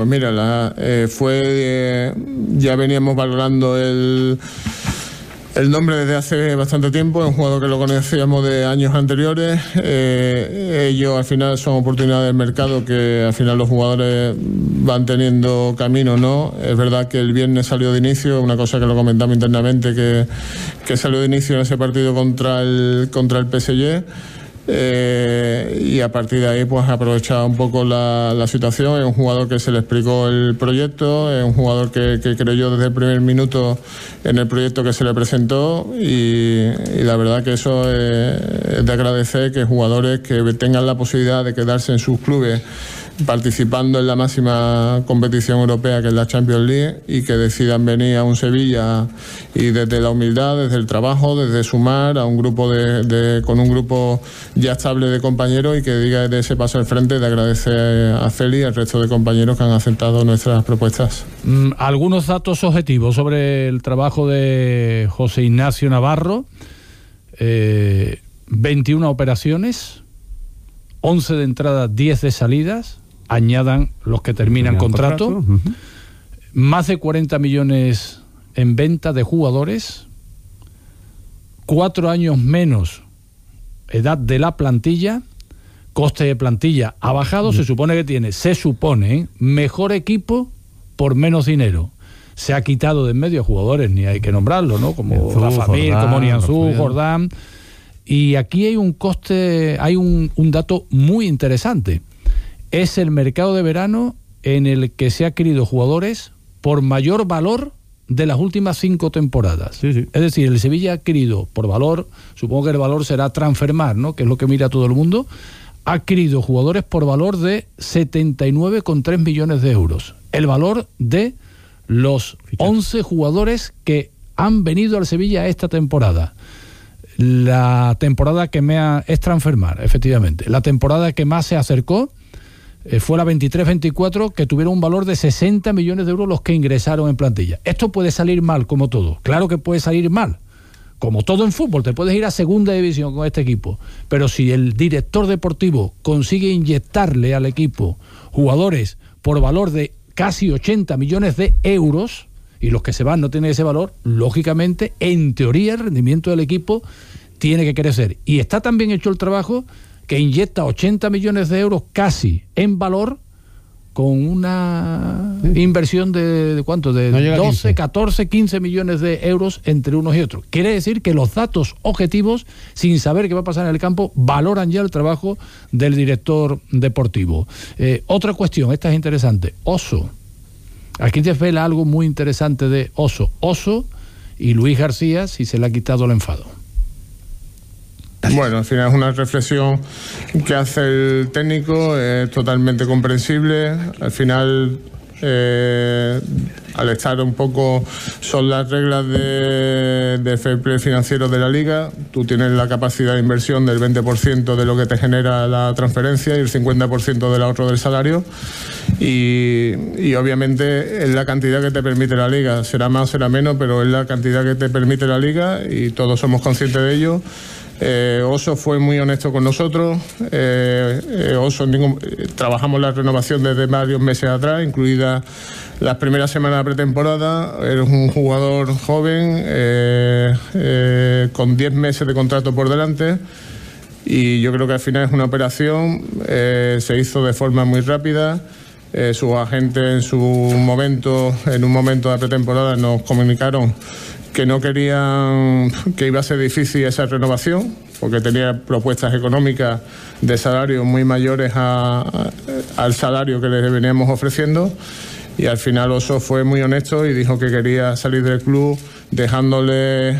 Pues mira, ya veníamos valorando el nombre desde hace bastante tiempo. Es un jugador que lo conocíamos de años anteriores. Ellos al final son oportunidades del mercado que al final los jugadores van teniendo camino, ¿no? Es verdad que el viernes salió de inicio, una cosa que lo comentamos internamente, que salió de inicio en ese partido contra el PSG. Y a partir de ahí pues aprovechaba un poco la situación. Es un jugador que se le explicó el proyecto, es un jugador que creyó desde el primer minuto en el proyecto que se le presentó y la verdad que eso es de agradecer, que jugadores que tengan la posibilidad de quedarse en sus clubes participando en la máxima competición europea, que es la Champions League, y que decidan venir a un Sevilla y desde la humildad, desde el trabajo, desde sumar a un grupo con un grupo ya estable de compañeros, y que diga de ese paso al frente de agradecer a Celi y al resto de compañeros que han aceptado nuestras propuestas. Algunos datos objetivos sobre el trabajo de José Ignacio Navarro. 21 operaciones, 11 de entrada, 10 de salidas, añadan los que terminan contrato. Uh-huh. Más de 40 millones en venta de jugadores, 4 años menos edad de la plantilla, coste de plantilla ha bajado, se supone, mejor equipo por menos dinero. Se ha quitado de en medio jugadores, ni hay que nombrarlo, ¿no? Como Rafa Mir, como Nianzú, Jordán. Y aquí hay un coste, hay un dato muy interesante. Es el mercado de verano en el que se ha adquirido jugadores por mayor valor de las últimas 5 temporadas. Sí, sí. Es decir, el Sevilla ha adquirido por valor, supongo que el valor será Transfermarkt, ¿no? Que es lo que mira todo el mundo, ha adquirido jugadores por valor de 79,3 millones de euros. El valor de los 11 jugadores que han venido al Sevilla esta temporada. La temporada que es Transfermarkt, efectivamente. La temporada que más se acercó fue la 23-24, que tuvieron un valor de 60 millones de euros los que ingresaron en plantilla. Esto puede salir mal, como todo. Claro que puede salir mal. Como todo en fútbol, te puedes ir a segunda división con este equipo. Pero si el director deportivo consigue inyectarle al equipo jugadores por valor de casi 80 millones de euros, y los que se van no tienen ese valor, lógicamente, en teoría, el rendimiento del equipo tiene que crecer. Y está tan bien hecho el trabajo que inyecta 80 millones de euros casi en valor, con una inversión de ¿cuánto? De 12, 14, 15 millones de euros entre unos y otros. Quiere decir que los datos objetivos, sin saber qué va a pasar en el campo, valoran ya el trabajo del director deportivo. Otra cuestión, esta es interesante. Oso. Aquí te desvela algo muy interesante de Oso. Oso y Luis García, si se le ha quitado el enfado. Bueno, al final es una reflexión que hace el técnico, es totalmente comprensible. Al final, al estar un poco, son las reglas de fair play financiero de la liga. Tú tienes la capacidad de inversión del 20% de lo que te genera la transferencia y el 50% del ahorro del salario. Y obviamente es la cantidad que te permite la liga. Será más, será menos, pero es la cantidad que te permite la liga y todos somos conscientes de ello. Oso fue muy honesto con nosotros. Oso, trabajamos la renovación desde varios meses atrás, incluida las primeras semanas de pretemporada. Eres un jugador joven, con 10 meses de contrato por delante, y yo creo que al final es una operación, se hizo de forma muy rápida. Sus agentes en un momento de pretemporada nos comunicaron que no querían, que iba a ser difícil esa renovación, porque tenía propuestas económicas de salarios muy mayores al salario que les veníamos ofreciendo, y al final Oso fue muy honesto y dijo que quería salir del club dejándole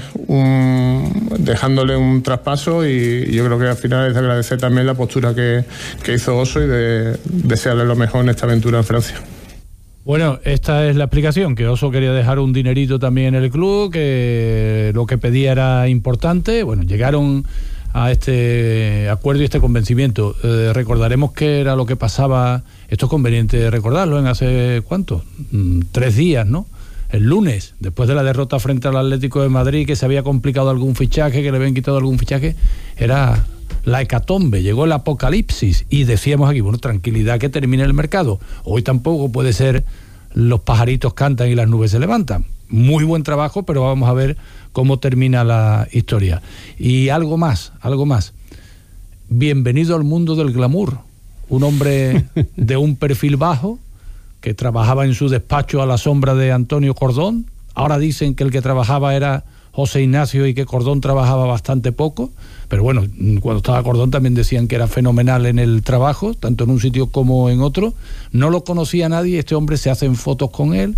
un traspaso, y yo creo que al final es de agradecer también la postura que hizo Oso y de desearle lo mejor en esta aventura en Francia. Bueno, esta es la explicación, que Oso quería dejar un dinerito también en el club, que lo que pedía era importante. Bueno, llegaron a este acuerdo y este convencimiento. Recordaremos qué era lo que pasaba, esto es conveniente recordarlo, en hace, ¿cuánto? 3 días, ¿no? El lunes, después de la derrota frente al Atlético de Madrid, que se había complicado algún fichaje, que le habían quitado algún fichaje, era la hecatombe, llegó el apocalipsis y decíamos aquí, bueno, tranquilidad que termine el mercado. Hoy tampoco puede ser los pajaritos cantan y las nubes se levantan. Muy buen trabajo, pero vamos a ver cómo termina la historia. Y algo más. Bienvenido al mundo del glamour. Un hombre de un perfil bajo que trabajaba en su despacho a la sombra de Antonio Cordón. Ahora dicen que el que trabajaba era José Ignacio y que Cordón trabajaba bastante poco. Pero bueno, cuando estaba Cordón también decían que era fenomenal en el trabajo, tanto en un sitio como en otro. No lo conocía nadie, este hombre se hacen fotos con él.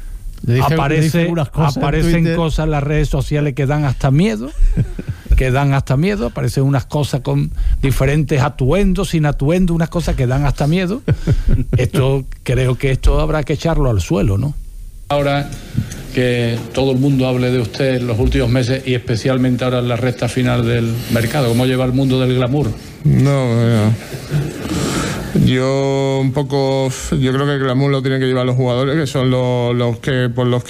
Aparecen cosas en las redes sociales que dan hasta miedo. Aparecen unas cosas con diferentes atuendos, sin atuendo, unas cosas que dan hasta miedo. Creo que esto habrá que echarlo al suelo, ¿no? Ahora que todo el mundo hable de usted en los últimos meses y especialmente ahora en la recta final del mercado, ¿cómo lleva el mundo del glamour? Yo creo que el glamour lo tienen que llevar los jugadores, que son los que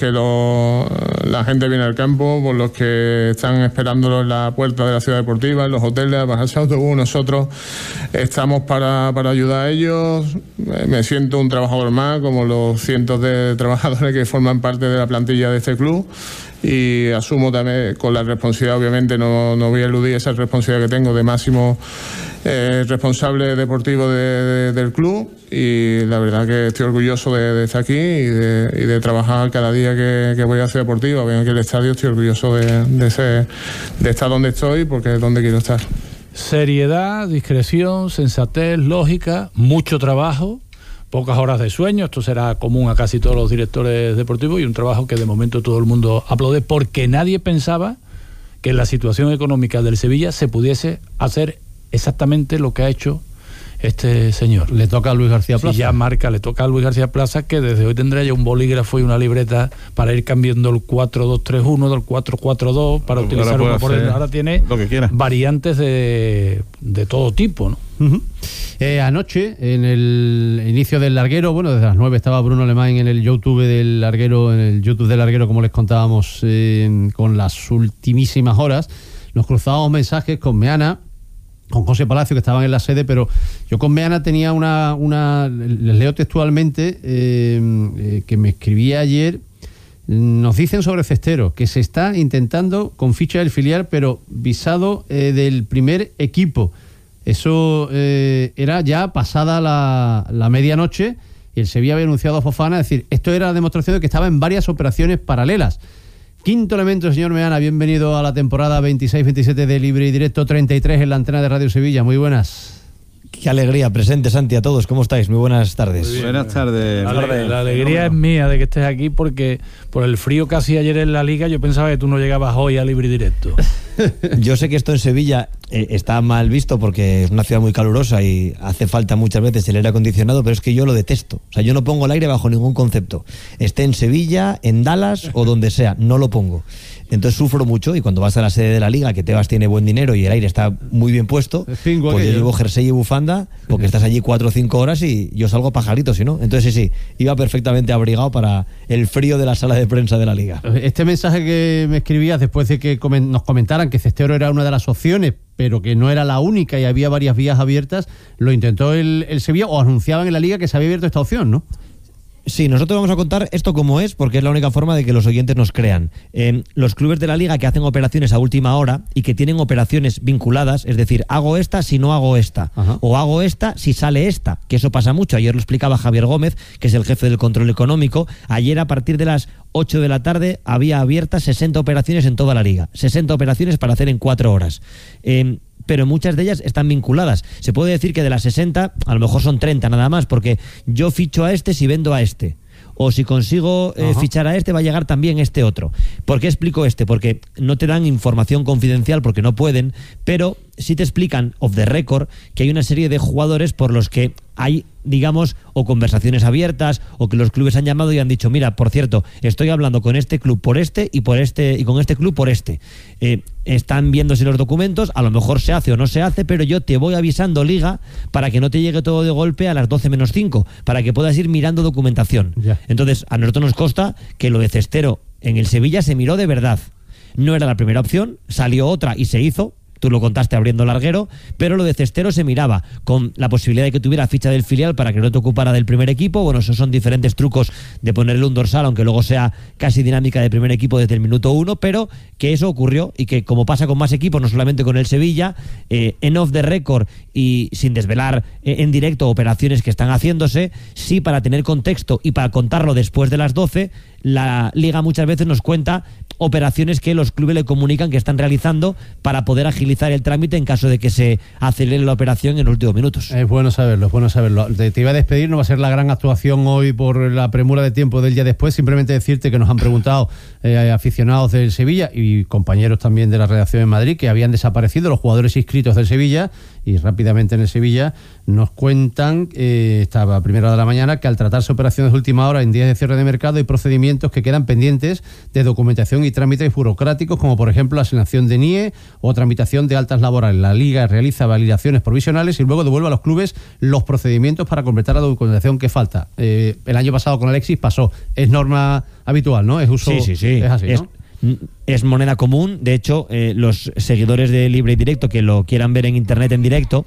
la gente viene al campo, por los que están esperándolo en la puerta de la ciudad deportiva, en los hoteles, a bajarse al autobús. Nosotros estamos para ayudar a ellos. Me siento un trabajador más, como los cientos de trabajadores que forman parte de la plantilla de este club. Y asumo también con la responsabilidad, obviamente no voy a eludir esa responsabilidad que tengo de máximo responsable deportivo del club, y la verdad que estoy orgulloso de estar aquí y de trabajar cada día que voy a Ciudad Deportiva. Vengo aquí al estadio, estoy orgulloso de estar donde estoy, porque es donde quiero estar. Seriedad, discreción, sensatez, lógica, mucho trabajo, pocas horas de sueño. Esto será común a casi todos los directores deportivos, y un trabajo que de momento todo el mundo aplaude, porque nadie pensaba que en la situación económica del Sevilla se pudiese hacer exactamente lo que ha hecho este señor. Le toca a Luis García Plaza. Sí, ya marca, le toca a Luis García Plaza, que desde hoy tendrá ya un bolígrafo y una libreta para ir cambiando el 4-2-3-1 del 4-4-2 para utilizar uno por dentro. Ahora tiene variantes de todo tipo, ¿no? Uh-huh. Anoche, en el inicio del larguero, bueno, desde las 9 estaba Bruno Alemán en el YouTube del larguero, como les contábamos, con las ultimísimas horas. Nos cruzábamos mensajes con Meana, con José Palacio, que estaban en la sede, pero yo con Meana tenía les leo textualmente, que me escribía ayer. Nos dicen sobre Cestero que se está intentando con ficha del filial, pero visado del primer equipo. Eso era ya pasada la medianoche, y el Sevilla había anunciado a Fofana. Es decir, esto era la demostración de que estaba en varias operaciones paralelas. Quinto elemento, señor Meana, bienvenido a la temporada 26-27 de Libre y Directo, 33 en la antena de Radio Sevilla. Muy buenas. Qué alegría, presente, Santi, a todos. ¿Cómo estáis? Muy buenas tardes. Muy buenas tardes. La alegría es mía de que estés aquí, porque por el frío que hacía ayer en la Liga yo pensaba que tú no llegabas hoy a Libre y Directo. Yo sé que esto en Sevilla está mal visto porque es una ciudad muy calurosa y hace falta muchas veces el aire acondicionado, pero es que yo lo detesto. O sea, yo no pongo el aire bajo ningún concepto. Esté en Sevilla, en Dallas o donde sea, no lo pongo. Entonces sufro mucho, y cuando vas a la sede de la Liga, que Tebas tiene buen dinero y el aire está muy bien puesto, pues yo llevo jersey y bufanda, porque estás allí 4 o 5 horas y yo salgo pajarito, si no. Entonces sí, iba perfectamente abrigado para el frío de la sala de prensa de la Liga. Este mensaje que me escribías después de que nos comentaran que Cestero era una de las opciones, pero que no era la única y había varias vías abiertas, lo intentó el Sevilla, o anunciaban en la Liga que se había abierto esta opción, ¿no? Sí, nosotros vamos a contar esto como es, porque es la única forma de que los oyentes nos crean. Los clubes de la Liga que hacen operaciones a última hora y que tienen operaciones vinculadas, es decir, hago esta si no hago esta, ajá, o hago esta si sale esta, que eso pasa mucho. Ayer lo explicaba Javier Gómez, que es el jefe del control económico. Ayer, a partir de las 8 de la tarde, había abiertas 60 operaciones en toda la Liga. 60 operaciones para hacer en 4 horas. Pero muchas de ellas están vinculadas. Se puede decir que de las 60, a lo mejor son 30 nada más, porque yo ficho a este si vendo a este. O si consigo fichar a este, va a llegar también este otro. ¿Por qué explico este? Porque no te dan información confidencial, porque no pueden, pero sí te explican off the record que hay una serie de jugadores por los que hay, digamos, o conversaciones abiertas, o que los clubes han llamado y han dicho, mira, por cierto, estoy hablando con este club por este y por este, y con este club por este. Están viéndose los documentos, a lo mejor se hace o no se hace, pero yo te voy avisando, Liga, para que no te llegue todo de golpe a las 12 menos 5, para que puedas ir mirando documentación. Ya. Entonces, a nosotros nos consta que lo de Cestero en el Sevilla se miró de verdad. No era la primera opción, salió otra y se hizo, tú lo contaste abriendo larguero, pero lo de Cestero se miraba con la posibilidad de que tuviera ficha del filial para que no te ocupara del primer equipo. Bueno, esos son diferentes trucos de ponerle un dorsal, aunque luego sea casi dinámica de primer equipo desde el minuto 1, pero que eso ocurrió y que, como pasa con más equipos, no solamente con el Sevilla, en off the record y sin desvelar en directo operaciones que están haciéndose, sí, para tener contexto y para contarlo después de las 12, la Liga muchas veces nos cuenta operaciones que los clubes le comunican que están realizando para poder agilizar el trámite en caso de que se acelere la operación en los últimos minutos. Es bueno saberlo, es bueno saberlo. Te iba a despedir, no va a ser la gran actuación hoy por la premura de tiempo del día después, simplemente decirte que nos han preguntado aficionados del Sevilla y compañeros también de la redacción en Madrid que habían desaparecido los jugadores inscritos del Sevilla, y rápidamente en el Sevilla nos cuentan, estaba a primera hora de la mañana, que al tratarse operaciones de última hora en días de cierre de mercado hay procedimientos que quedan pendientes de documentación y trámites burocráticos, como por ejemplo la asignación de NIE o tramitación de altas laborales. La Liga realiza validaciones provisionales y luego devuelve a los clubes los procedimientos para completar la documentación que falta. El año pasado con Alexis pasó. Es norma habitual, ¿no? Es uso. Sí. Es así, ¿no? Es moneda común. De hecho, los seguidores de Libre y Directo que lo quieran ver en internet en directo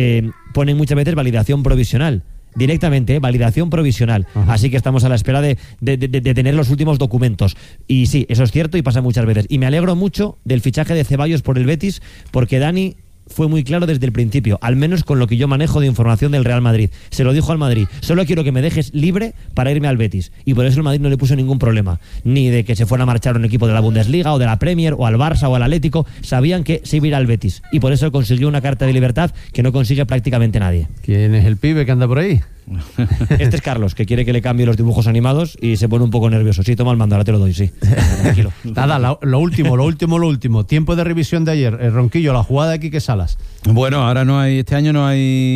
ponen muchas veces validación provisional. Directamente, validación provisional. Ajá. Así que estamos a la espera de tener los últimos documentos. Y sí, eso es cierto y pasa muchas veces. Y me alegro mucho del fichaje de Ceballos por el Betis, porque Dani fue muy claro desde el principio, al menos con lo que yo manejo de información del Real Madrid. Se lo dijo al Madrid: solo quiero que me dejes libre para irme al Betis. Y por eso el Madrid no le puso ningún problema, ni de que se fuera a marchar un equipo de la Bundesliga o de la Premier o al Barça o al Atlético. Sabían que se iba a ir al Betis y por eso consiguió una carta de libertad que no consigue prácticamente nadie. ¿Quién es el pibe que anda por ahí? Este es Carlos, que quiere que le cambie los dibujos animados y se pone un poco nervioso. Sí, toma el mando, ahora te lo doy, sí. Tranquilo. Nada, lo último. Tiempo de revisión de ayer. El Ronquillo, la jugada de Quique Salas. Bueno, ahora este año no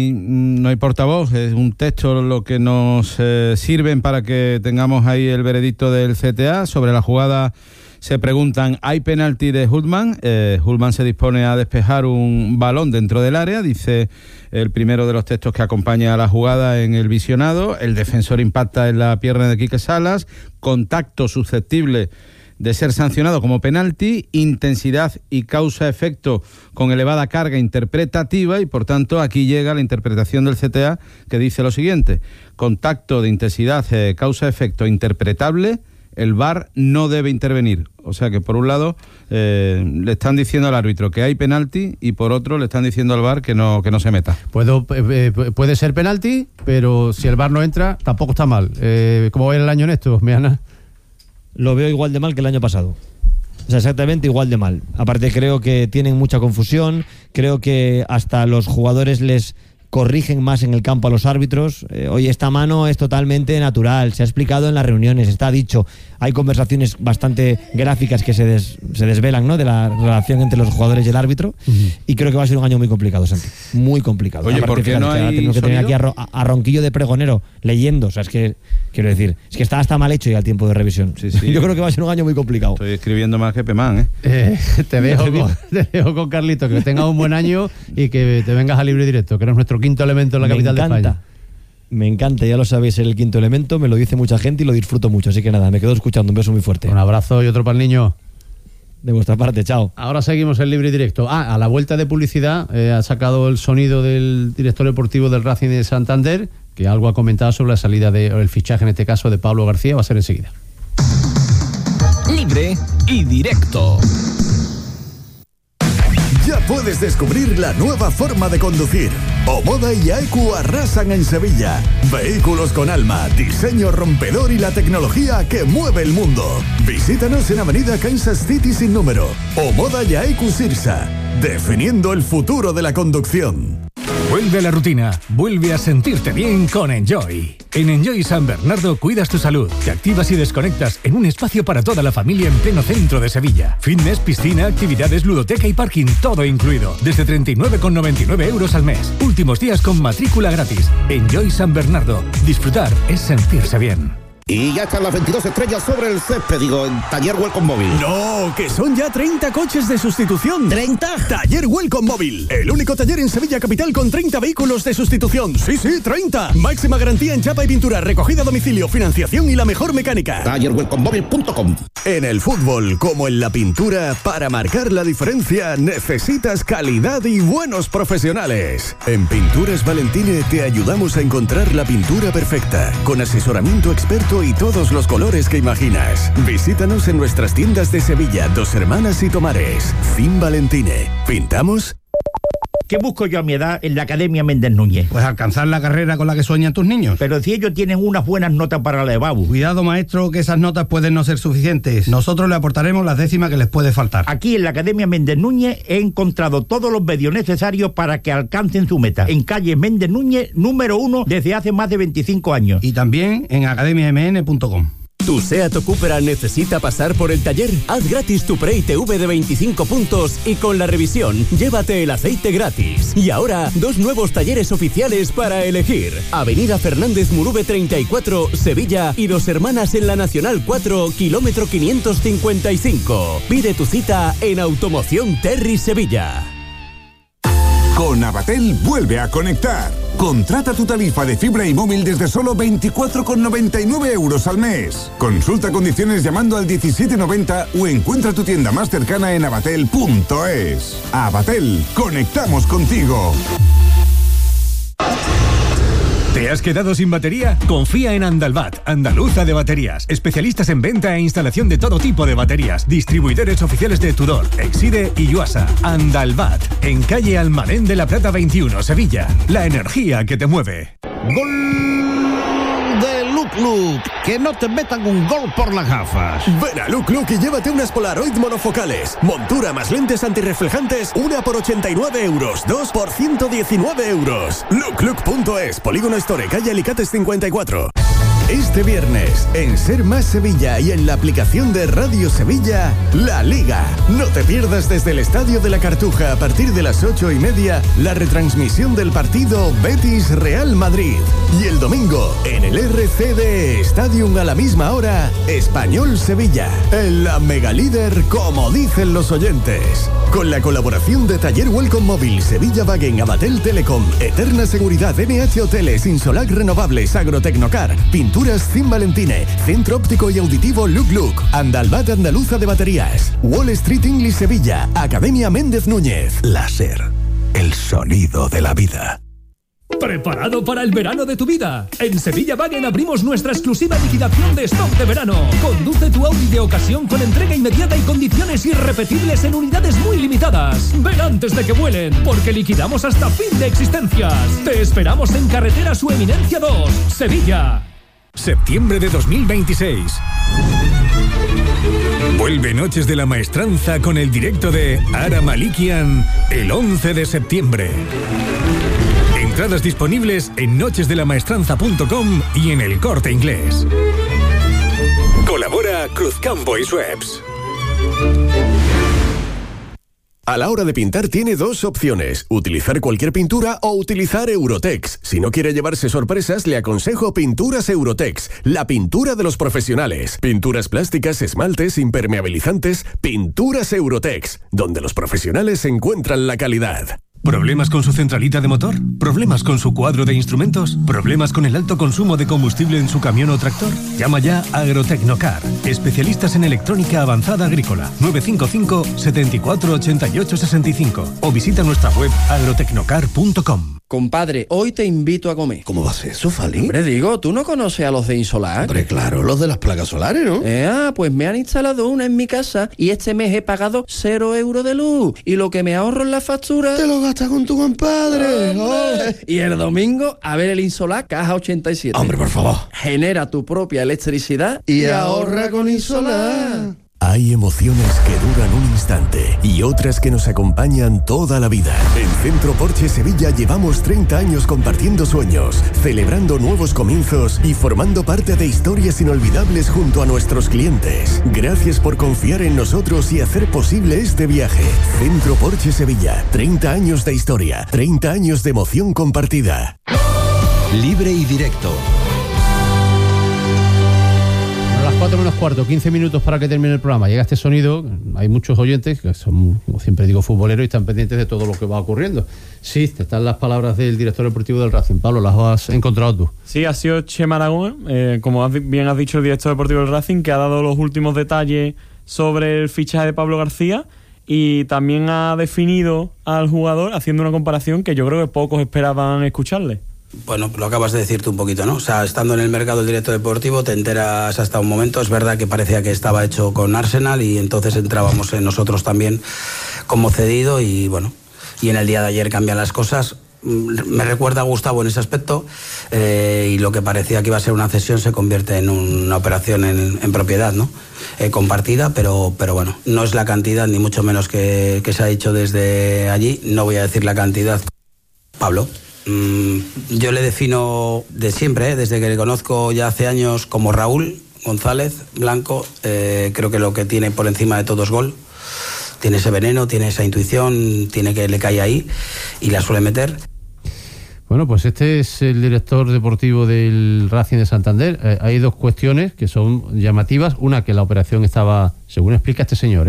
hay portavoz. Es un texto lo que nos sirven para que tengamos ahí el veredicto del CTA. Sobre la jugada se preguntan: ¿hay penalti de Hultman? Hultman se dispone a despejar un balón dentro del área, dice el primero de los textos que acompaña a la jugada en el visionado. El defensor impacta en la pierna de Quique Salas, contacto susceptible de ser sancionado como penalti, intensidad y causa-efecto con elevada carga interpretativa, y por tanto aquí llega la interpretación del CTA, que dice lo siguiente: contacto de intensidad, causa-efecto interpretable, el VAR no debe intervenir. O sea que por un lado le están diciendo al árbitro que hay penalti y por otro le están diciendo al VAR que no se meta. Puede ser penalti, pero si el VAR no entra tampoco está mal. ¿Cómo va el año en esto, Meana? Lo veo igual de mal que el año pasado. O sea, exactamente igual de mal. Aparte, creo que tienen mucha confusión. Creo que hasta los jugadores les corrigen más en el campo a los árbitros. Hoy esta mano es totalmente natural, se ha explicado en las reuniones, está dicho. Hay conversaciones bastante gráficas que se desvelan, ¿no?, de la relación entre los jugadores y el árbitro. Y creo que va a ser un año muy complicado, Santi. Muy complicado. Oye, ¿por qué no hay tengo que tener aquí a Ronquillo de pregonero leyendo? O sea, es que, quiero decir, es que está hasta mal hecho ya el tiempo de revisión. Sí. Yo creo que va a ser un año muy complicado. Estoy escribiendo más que Pemán, Te dejo con Carlito, que tengas un buen año y que te vengas a Libre Directo, que eres nuestro quinto elemento en la capital de España. Me encanta, ya lo sabéis, el quinto elemento, me lo dice mucha gente y lo disfruto mucho, así que nada, me quedo escuchando, un beso muy fuerte. Un abrazo y otro para el niño. De vuestra parte, chao. Ahora seguimos en Libre y Directo. A la vuelta de publicidad ha sacado el sonido del director deportivo del Racing de Santander, que algo ha comentado sobre la salida el fichaje, en este caso, de Pablo García. Va a ser enseguida. Libre y Directo. Ya puedes descubrir la nueva forma de conducir. Omoda y AEQ arrasan en Sevilla. Vehículos con alma, diseño rompedor y la tecnología que mueve el mundo. Visítanos en Avenida Kansas City sin número. Omoda y AEQ Sirsa, definiendo el futuro de la conducción. Vuelve a la rutina, vuelve a sentirte bien con Enjoy. En Enjoy San Bernardo cuidas tu salud, te activas y desconectas en un espacio para toda la familia en pleno centro de Sevilla. Fitness, piscina, actividades, ludoteca y parking, todo incluido. Desde 39,99 € al mes. Últimos días con matrícula gratis. Enjoy San Bernardo. Disfrutar es sentirse bien. Y ya están las 22 estrellas sobre el césped, en Taller Welcome Móvil. No, que son ya 30 coches de sustitución. ¿30? Taller Welcome Móvil, el único taller en Sevilla capital con 30 vehículos de sustitución. Sí, 30. Máxima garantía en chapa y pintura, recogida a domicilio, financiación y la mejor mecánica. TallerWelcomeMóvil.com. En el fútbol, como en la pintura, para marcar la diferencia necesitas calidad y buenos profesionales. En Pinturas Valentine te ayudamos a encontrar la pintura perfecta, con asesoramiento experto y todos los colores que imaginas. Visítanos en nuestras tiendas de Sevilla, Dos Hermanas y Tomares. Fin Valentine. ¿Pintamos? ¿Qué busco yo a mi edad en la Academia Méndez Núñez? Pues alcanzar la carrera con la que sueñan tus niños. Pero si ellos tienen unas buenas notas para la EBAU. Cuidado, maestro, que esas notas pueden no ser suficientes. Nosotros le aportaremos las décimas que les puede faltar. Aquí en la Academia Méndez Núñez he encontrado todos los medios necesarios para que alcancen su meta. En calle Méndez Núñez, número 1, desde hace más de 25 años. Y también en academiamn.com. ¿Tu SEAT o Cupra necesita pasar por el taller? Haz gratis tu Pre-ITV de 25 puntos y con la revisión, llévate el aceite gratis. Y ahora, 2 nuevos talleres oficiales para elegir. Avenida Fernández Murube 34, Sevilla y Dos Hermanas en la Nacional 4, kilómetro 555. Pide tu cita en Automoción Terry Sevilla. Con Avatel vuelve a conectar. Contrata tu tarifa de fibra y móvil desde solo 24,99 euros al mes. Consulta condiciones llamando al 1790 o encuentra tu tienda más cercana en avatel.es. Avatel, conectamos contigo. ¿Te has quedado sin batería? Confía en Andalbat, Andaluza de Baterías. Especialistas en venta e instalación de todo tipo de baterías. Distribuidores oficiales de Tudor, Exide y Yuasa. Andalbat, en calle Almadén de la Plata 21, Sevilla. La energía que te mueve. ¡Gol de Luc! Que no te metan un gol por las gafas. Ven a Luc y llévate unas Polaroid monofocales. Montura más lentes antirreflejantes, una por 89 euros, 2 por 119 euros. Luc.es, Polígono Store, calle Alicates 54. Este viernes, en Ser Más Sevilla y en la aplicación de Radio Sevilla, La Liga. No te pierdas desde el Estadio de la Cartuja a partir de las 8:30 la retransmisión del partido Betis-Real Madrid. Y el domingo, en el RCD Stadium a la misma hora, Español-Sevilla. En la megalíder, como dicen los oyentes. Con la colaboración de Taller Welcome Móvil, Sevilla Wagen, Avatel Telecom, Eterna Seguridad, NH Hoteles, Insolac Renovables, Agrotecnocar, Pinturas Fin Valentine, Centro Óptico y Auditivo Luc, Andalbat Andaluza de Baterías, Wall Street English Sevilla, Academia Méndez Núñez. Láser, el sonido de la vida. ¿Preparado para el verano de tu vida? En Sevilla Wagen abrimos nuestra exclusiva liquidación de stock de verano. Conduce tu Audi de ocasión con entrega inmediata y condiciones irrepetibles en unidades muy limitadas. Ven antes de que vuelen, porque liquidamos hasta fin de existencias. Te esperamos en Carretera Su Eminencia 2, Sevilla. Septiembre de 2026. Vuelve Noches de la Maestranza con el directo de Ara Malikian el 11 de septiembre. Entradas disponibles en nochesdelamaestranza.com y en El Corte Inglés. Colabora Cruzcampo y Schweppes. A la hora de pintar tiene 2 opciones, utilizar cualquier pintura o utilizar Eurotex. Si no quiere llevarse sorpresas, le aconsejo Pinturas Eurotex, la pintura de los profesionales. Pinturas plásticas, esmaltes, impermeabilizantes, Pinturas Eurotex, donde los profesionales encuentran la calidad. ¿Problemas con su centralita de motor? ¿Problemas con su cuadro de instrumentos? ¿Problemas con el alto consumo de combustible en su camión o tractor? Llama ya a Agrotecnocar, especialistas en electrónica avanzada agrícola, 955 74 88 65 o visita nuestra web agrotecnocar.com. Compadre, hoy te invito a comer. ¿Cómo va a ser eso, Fali? Hombre, digo, ¿tú no conoces a los de Insolar? Hombre, claro, los de las placas solares, ¿no? Pues me han instalado una en mi casa y este mes he pagado 0 euros de luz. Y lo que me ahorro en la factura... Te lo gastas con tu compadre. Y el domingo, a ver el Insolar Caja 87. Hombre, por favor. Genera tu propia electricidad y ahorra con Insolar. Hay emociones que duran un instante y otras que nos acompañan toda la vida. En Centro Porsche Sevilla llevamos 30 años compartiendo sueños, celebrando nuevos comienzos y formando parte de historias inolvidables junto a nuestros clientes. Gracias por confiar en nosotros y hacer posible este viaje. Centro Porsche Sevilla, 30 años de historia, 30 años de emoción compartida. Libre y directo. 4 menos cuarto, 15 minutos para que termine el programa. Llega este sonido, hay muchos oyentes que son, como siempre digo, futboleros y están pendientes de todo lo que va ocurriendo. Sí, están las palabras del director deportivo del Racing. Pablo, ¿las has encontrado tú? Sí, ha sido Chema Aragón, como bien has dicho, el director deportivo del Racing, que ha dado los últimos detalles sobre el fichaje de Pablo García y también ha definido al jugador haciendo una comparación que yo creo que pocos esperaban escucharle. Bueno, lo acabas de decir tú un poquito, ¿no? O sea, estando en el mercado del director deportivo te enteras hasta un momento. Es verdad que parecía que estaba hecho con Arsenal y entonces entrábamos en nosotros también como cedido y bueno, y en el día de ayer cambian las cosas. Me recuerda a Gustavo en ese aspecto y lo que parecía que iba a ser una cesión se convierte en una operación en propiedad, ¿no? Compartida, pero bueno, no es la cantidad ni mucho menos que se ha dicho desde allí. No voy a decir la cantidad. Pablo. Yo le defino de siempre, desde que le conozco ya hace años, como Raúl González Blanco. Creo que lo que tiene por encima de todo es gol. Tiene ese veneno, tiene esa intuición, tiene que le cae ahí y la suele meter. Bueno, pues este es el director deportivo del Racing de Santander. Hay dos cuestiones que son llamativas. Una, que la operación estaba, según explica este señor,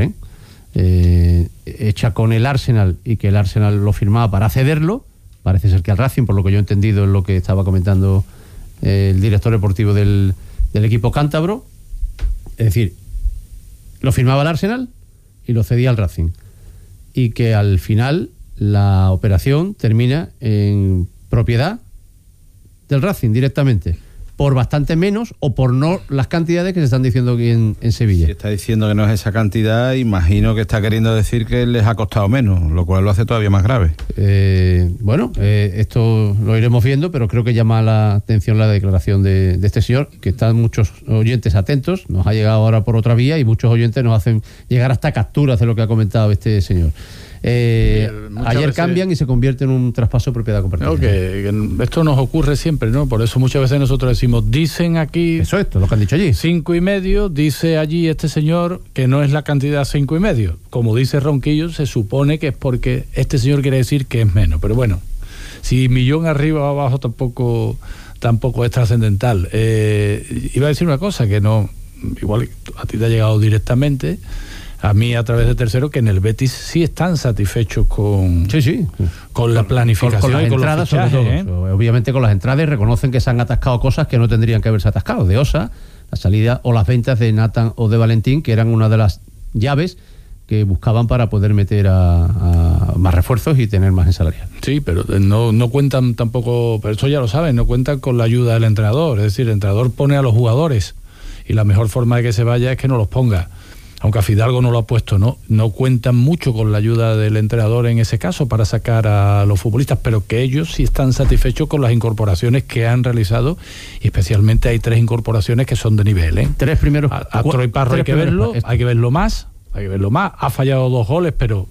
hecha con el Arsenal y que el Arsenal lo firmaba para cederlo. Parece ser que al Racing, por lo que yo he entendido, es lo que estaba comentando el director deportivo del equipo cántabro. Es decir, lo firmaba el Arsenal y lo cedía al Racing. Y que al final la operación termina en propiedad del Racing directamente, por bastante menos o por no las cantidades que se están diciendo aquí en Sevilla. Si está diciendo que no es esa cantidad, imagino que está queriendo decir que les ha costado menos, lo cual lo hace todavía más grave. Esto lo iremos viendo, pero creo que llama la atención la declaración de este señor, que están muchos oyentes atentos. Nos ha llegado ahora por otra vía y muchos oyentes nos hacen llegar hasta capturas de lo que ha comentado este señor. Ayer cambian y se convierte en un traspaso de propiedad compartida. No, que esto nos ocurre siempre, ¿no? Por eso muchas veces nosotros decimos, dicen aquí... Eso es lo que han dicho allí. 5,5, dice allí este señor que no es la cantidad 5,5. Como dice Ronquillo, se supone que es porque este señor quiere decir que es menos. Pero bueno, si millón arriba o abajo tampoco es trascendental. Iba a decir una cosa que no... Igual a ti te ha llegado directamente... A mí, a través de Tercero, que en el Betis sí están satisfechos con la planificación. Con las entradas, sobre todo. Obviamente con las entradas reconocen que se han atascado cosas que no tendrían que haberse atascado. De Osa, la salida o las ventas de Nathan o de Valentín, que eran una de las llaves que buscaban para poder meter a más refuerzos y tener más en salarial. Sí, pero no cuentan tampoco, pero eso ya lo saben, no cuentan con la ayuda del entrenador. Es decir, el entrenador pone a los jugadores y la mejor forma de que se vaya es que no los ponga. Aunque a Fidalgo no lo ha puesto, no cuentan mucho con la ayuda del entrenador en ese caso para sacar a los futbolistas, pero que ellos sí están satisfechos con las incorporaciones que han realizado, y especialmente hay 3 incorporaciones que son de nivel. 3 primeros. A Troy Parro hay que verlo más. Ha fallado 2 goles, pero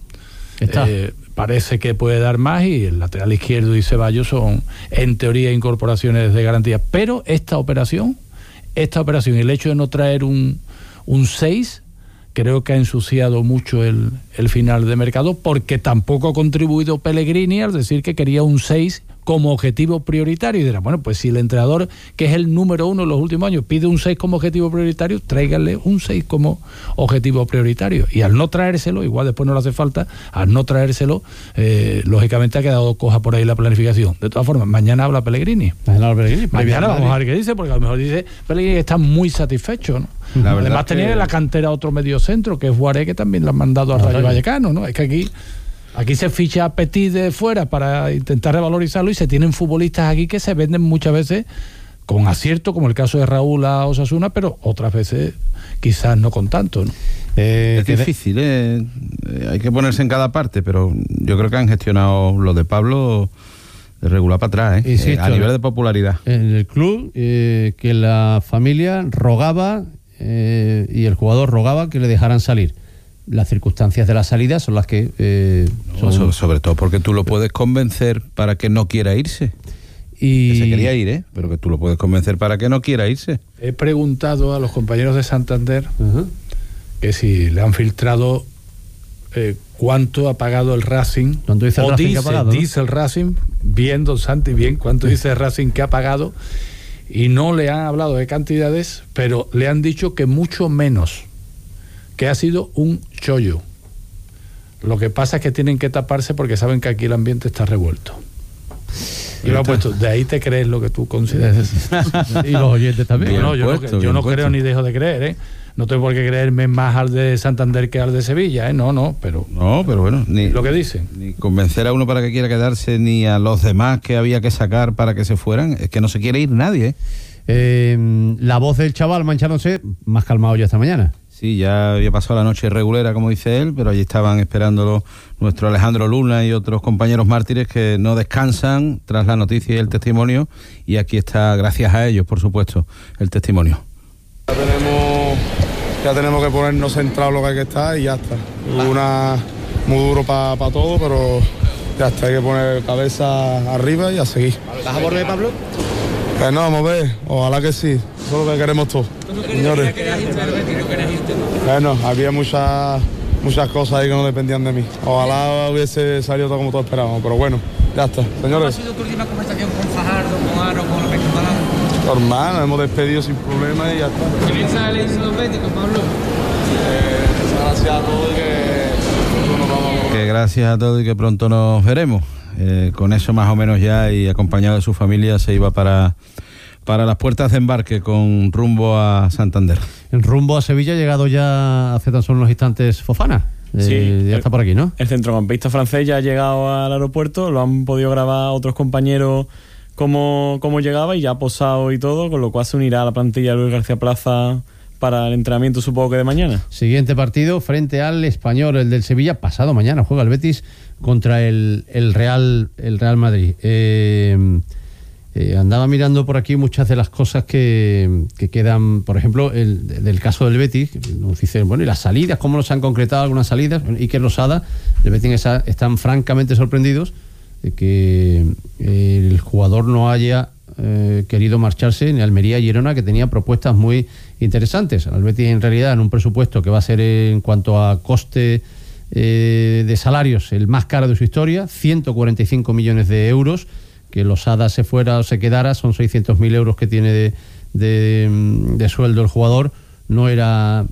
parece que puede dar más, y el lateral izquierdo y Ceballos son, en teoría, incorporaciones de garantía. Pero esta operación y el hecho de no traer un 6... creo que ha ensuciado mucho el final de mercado, porque tampoco ha contribuido Pellegrini al decir que quería un 6 como objetivo prioritario. Y dirá, bueno, pues si el entrenador, que es el número 1 en los últimos años, pide un 6 como objetivo prioritario, tráiganle un 6 como objetivo prioritario. Y al no traérselo, igual después no le hace falta, al no traérselo, lógicamente ha quedado coja por ahí la planificación. De todas formas, mañana habla Pellegrini. Mañana vamos a ver qué dice, porque a lo mejor dice Pellegrini que está muy satisfecho, ¿no? Además tenía en la cantera otro mediocentro, que es Juárez, que también lo han mandado a Rayo Vallecano, ¿no? Es que aquí se ficha a Petit de fuera para intentar revalorizarlo, y se tienen futbolistas aquí que se venden muchas veces con acierto, como el caso de Raúl a Osasuna, pero otras veces quizás no con tanto, ¿no? Es difícil, hay que ponerse en cada parte, pero yo creo que han gestionado lo de Pablo de regular para atrás, a nivel de popularidad. En el club, que la familia rogaba y el jugador rogaba que le dejaran salir. Las circunstancias de la salida son las que sobre todo porque tú lo puedes convencer para que no quiera irse. Que se quería ir, pero que tú lo puedes convencer para que no quiera irse. He preguntado a los compañeros de Santander que si le han filtrado cuánto ha pagado el Racing. ¿Cuánto dice el Racing que ha pagado? Dice el Racing, bien, don Santi, bien, cuánto dice el Racing que ha pagado. y no le han hablado de cantidades, pero le han dicho que mucho menos, que ha sido un chollo. Lo que pasa es que tienen que taparse porque saben que aquí el ambiente está revuelto. Y lo ha puesto, de ahí te crees lo que tú consideras. Y los oyentes también. No, yo no creo ni dejo de creer, ¿eh? No tengo por qué creerme más al de Santander que al de Sevilla, ¿eh? No, pero bueno, ni lo que dicen. Ni convencer a uno para que quiera quedarse, ni a los demás que había que sacar para que se fueran. Es que no se quiere ir nadie, La voz del chaval manchándose, más calmado ya esta mañana. Sí, ya había pasado la noche regulera, como dice él, pero allí estaban esperándolo nuestro Alejandro Luna y otros compañeros mártires que no descansan tras la noticia y el testimonio, y aquí está, gracias a ellos, por supuesto, el testimonio. Ya tenemos que ponernos centrados lo que hay que estar y ya está. Una muy duro para todo, pero ya está, hay que poner cabeza arriba y a seguir. ¿Vas a volver, Pablo? Pues no, vamos a ver, ojalá que sí, eso es lo que queremos todos. Señores. Bueno, había muchas cosas ahí que no dependían de mí. Ojalá hubiese salido todo como todos esperábamos, pero bueno, ya está. Señores. ¿Cómo ha sido tu última conversación con Fajardo, con Aro, con Alberto Balán? Normal, nos hemos despedido sin problema y ya está. ¿Qué mensaje le dice a los béticos, Pablo? Gracias a todos y que nos vamos. Que gracias a todos y que pronto nos veremos. Con eso más o menos ya, y acompañado de su familia, se iba para las puertas de embarque con rumbo a Santander. El rumbo a Sevilla ha llegado ya hace tan solo unos instantes Fofana. Sí, ya está por aquí, ¿no? El centrocampista francés ya ha llegado al aeropuerto, lo han podido grabar otros compañeros cómo llegaba y ya ha posado y todo, con lo cual se unirá a la plantilla de Luis García Plaza para el entrenamiento, supongo que de mañana. Siguiente partido frente al Español, el del Sevilla, pasado mañana juega el Betis contra el Real Madrid. Andaba mirando por aquí muchas de las cosas que quedan, por ejemplo, del caso del Betis. Nos dicen, bueno, y las salidas, cómo nos han concretado algunas salidas. Iker Losada, el Betis están francamente sorprendidos de que el jugador no haya querido marcharse en Almería y Girona, que tenía propuestas muy interesantes. Al Betis, en realidad, en un presupuesto que va a ser, en cuanto a coste de salarios, el más caro de su historia, 145 millones de euros. Que Losada se fuera o se quedara, son 600.000 euros que tiene de sueldo el jugador. No era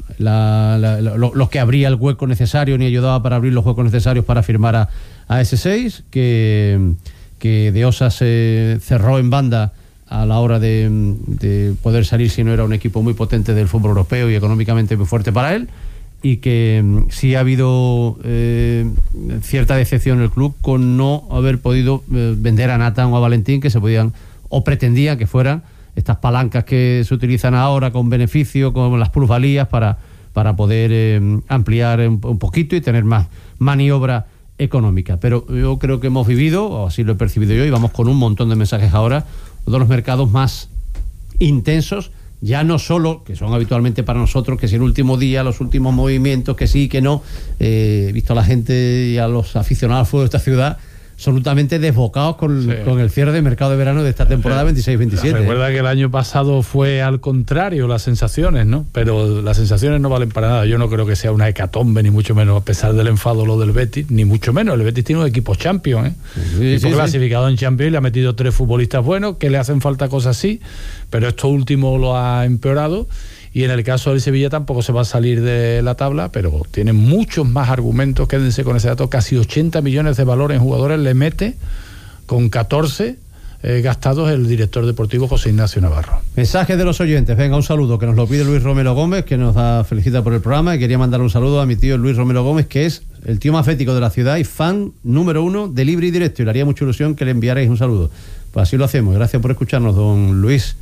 lo que abría el hueco necesario, ni ayudaba para abrir los huecos necesarios para firmar a S6, que de Osa se cerró en banda a la hora de poder salir, si no era un equipo muy potente del fútbol europeo y económicamente muy fuerte para él, y que sí ha habido cierta decepción en el club con no haber podido vender a Nathan o a Valentín, que se podían o pretendían que fueran estas palancas que se utilizan ahora con beneficio, con las plusvalías para poder ampliar un poquito y tener más maniobra económica. Pero yo creo que hemos vivido, o así lo he percibido yo, y vamos con un montón de mensajes ahora, uno de los mercados más intensos, ya no solo, que son habitualmente para nosotros, que si el último día, los últimos movimientos, que sí, que no. He visto a la gente y a los aficionados al fútbol de esta ciudad absolutamente desbocados con el cierre del mercado de verano de esta temporada 26-27. Recuerda que el año pasado fue al contrario, las sensaciones, ¿no? Pero las sensaciones no valen para nada. Yo no creo que sea una hecatombe, ni mucho menos, a pesar del enfado lo del Betis, ni mucho menos. El Betis tiene un equipo champion, ¿eh? Equipo clasificado en Champions, y le ha metido 3 futbolistas buenos, que le hacen falta cosas así, pero esto último lo ha empeorado. Y en el caso del Sevilla tampoco se va a salir de la tabla, pero tiene muchos más argumentos. Quédense con ese dato, casi 80 millones de valor en jugadores le mete, con 14 gastados el director deportivo José Ignacio Navarro. Mensajes de los oyentes. Venga, un saludo que nos lo pide Luis Romero Gómez, que nos felicita por el programa, y quería mandar un saludo a mi tío Luis Romero Gómez, que es el tío más fético de la ciudad y fan número 1 de Libre y Directo, y le haría mucha ilusión que le enviarais un saludo. Pues así lo hacemos. Gracias por escucharnos, don Luis.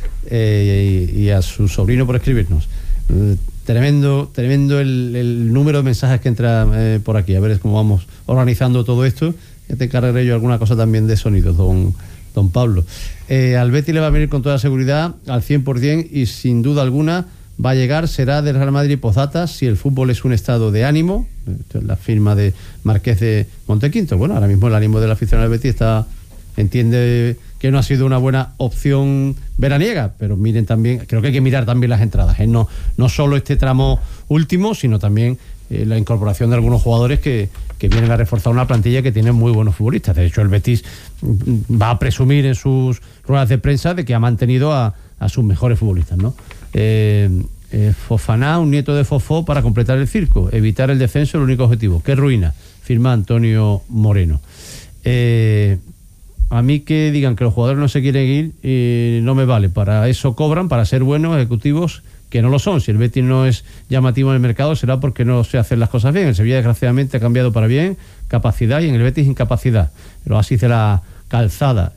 Y a su sobrino por escribirnos. Tremendo el número de mensajes que entra por aquí. A ver cómo vamos organizando todo esto. Ya te encargaré yo alguna cosa también de sonidos, don Pablo. Al Betis le va a venir con toda seguridad al 100%, y sin duda alguna va a llegar, será del Real Madrid postdata, si el fútbol es un estado de ánimo. Esto es la firma de Marqués de Montequinto. Bueno, ahora mismo el ánimo del aficionado del Betis está entiende que no ha sido una buena opción veraniega, pero miren también, creo que hay que mirar también las entradas, no solo este tramo último, sino también la incorporación de algunos jugadores que vienen a reforzar una plantilla que tiene muy buenos futbolistas. De hecho, el Betis va a presumir en sus ruedas de prensa de que ha mantenido a sus mejores futbolistas, ¿no? Fofaná, un nieto de Fofó para completar el circo, evitar el descenso, el único objetivo. ¡Qué ruina! Firma Antonio Moreno. A mí que digan que los jugadores no se quieren ir, no me vale. Para eso cobran, para ser buenos ejecutivos, que no lo son. Si el Betis no es llamativo en el mercado, será porque no se hacen las cosas bien. El Sevilla, desgraciadamente, ha cambiado para bien, capacidad, y en el Betis incapacidad. El oasis de la calzada.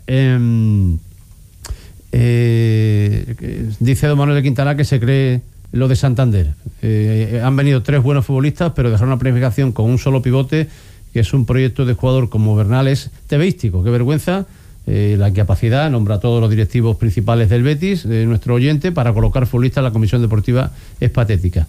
Dice don Manuel de Quintana que se cree lo de Santander. Han venido 3 buenos futbolistas, pero dejaron una planificación con un solo pivote, que es un proyecto de jugador como Bernal, es tebeístico. Qué vergüenza. La incapacidad, nombra a todos los directivos principales del Betis, nuestro oyente, para colocar futbolistas en la comisión deportiva, es patética.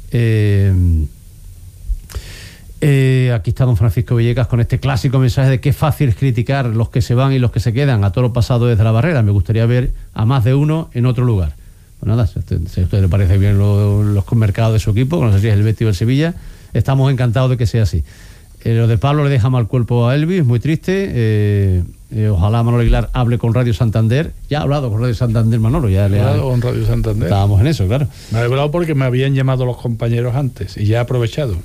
Aquí está don Francisco Villegas con este clásico mensaje de qué fácil es criticar los que se van y los que se quedan, a todo lo pasado desde la barrera. Me gustaría ver a más de uno en otro lugar. Pues nada, si a usted le parece bien los mercados de su equipo, no sé si es el Betis o el Sevilla, estamos encantados de que sea así. Lo de Pablo le deja mal cuerpo a Elvis, muy triste. Ojalá Manolo Aguilar hable con Radio Santander. Ya ha hablado con Radio Santander, Manolo. Ya le ha hablado con Radio Santander. Estábamos en eso, claro. Me ha hablado porque me habían llamado los compañeros antes y ya he aprovechado.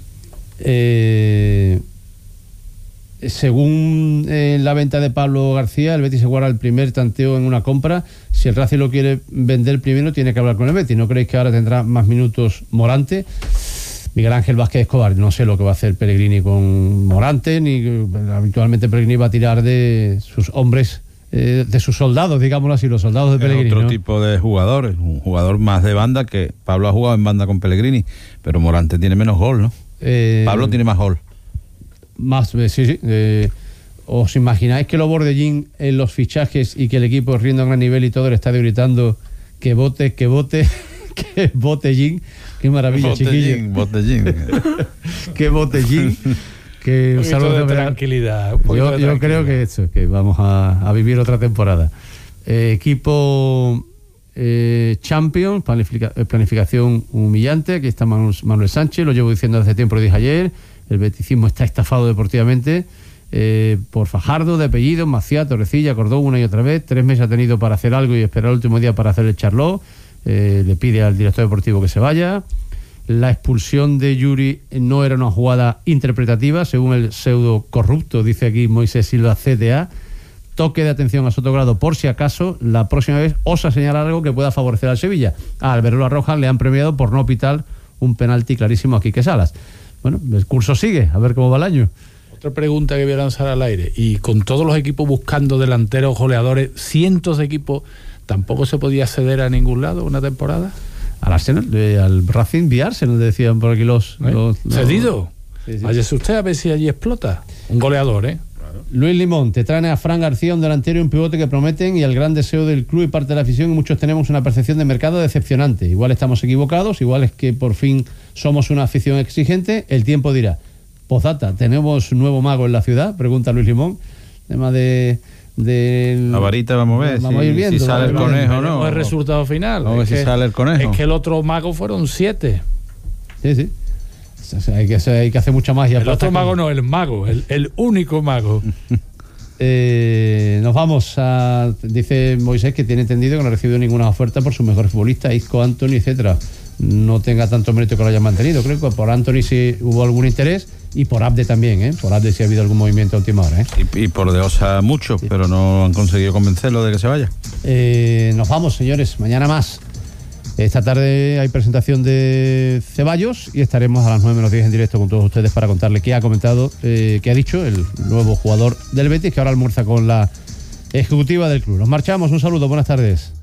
Según la venta de Pablo García, el Betis se guarda el primer tanteo en una compra. Si el Racing lo quiere vender primero, tiene que hablar con el Betis. ¿No creéis que ahora tendrá más minutos Morante? Miguel Ángel Vázquez Escobar, no sé lo que va a hacer Pellegrini con Morante, ni habitualmente Pellegrini va a tirar de sus hombres, de sus soldados, digámoslo así, los soldados de Pellegrini. Otro, ¿no? tipo de jugadores, un jugador más de banda, que Pablo ha jugado en banda con Pellegrini, pero Morante tiene menos gol, ¿no? Pablo tiene más gol. Más, sí. ¿Os imagináis que lo Bordellín en los fichajes y que el equipo rinda a gran nivel y todo el estadio gritando que vote, que Botellín? Qué maravilla, chiquillo. Botellín. Qué Botellín. Que un saludo de tranquilidad. Yo creo que vamos a vivir otra temporada. Equipo Champions, planificación humillante. Aquí está Manuel Sánchez, lo llevo diciendo hace tiempo, lo dije ayer. El beticismo está estafado deportivamente por Fajardo, de apellido, Maciá, Torrecilla, Cordón, una y otra vez. 3 meses ha tenido para hacer algo y esperar el último día para hacer el charlot. Le pide al director deportivo que se vaya. La expulsión de Yuri no era una jugada interpretativa, según el pseudo corrupto, dice aquí Moisés Silva, CTA. Toque de atención a Sotogrado por si acaso la próxima vez osa señalar algo que pueda favorecer al Sevilla. A Alberto Rojas le han premiado por no pitar un penalti clarísimo a Quique Salas. Bueno, el curso sigue, a ver cómo va el año. Otra pregunta que voy a lanzar al aire, y con todos los equipos buscando delanteros, goleadores, cientos de equipos, ¿tampoco se podía acceder a ningún lado una temporada? Al Arsenal, al Racing vía Arsenal, decían por aquí los ¿cedido? Sí. Váyase usted a ver si allí explota. Un goleador, ¿eh? Claro. Luis Limón, te traen a Fran García, un delantero y un pivote que prometen, y el gran deseo del club y parte de la afición, y muchos tenemos una percepción de mercado decepcionante. Igual estamos equivocados, igual es que por fin somos una afición exigente, el tiempo dirá. Postdata, ¿tenemos un nuevo mago en la ciudad? Pregunta Luis Limón. Tema de la varita, vamos a ver si sale el conejo o no. El resultado final. Vamos a ver si sale el conejo. Es que el otro mago fueron 7. Sí. O sea, hay que hacer mucha magia. El otro mago no, el mago, el único mago. Nos vamos a... Dice Moisés que tiene entendido que no ha recibido ninguna oferta por sus mejores futbolistas, Isco, Anthony, etcétera. No tenga tanto mérito que lo hayan mantenido. Creo que por Anthony sí hubo algún interés, y por Abde también, Por Abde sí ha habido algún movimiento a última hora, Y por De Osa mucho, sí. Pero no han conseguido convencerlo de que se vaya. Nos vamos, señores, mañana más. Esta tarde hay presentación de Ceballos y estaremos a las 9:10 en directo con todos ustedes para contarle qué ha comentado, qué ha dicho el nuevo jugador del Betis, que ahora almuerza con la ejecutiva del club. Nos marchamos, un saludo, buenas tardes.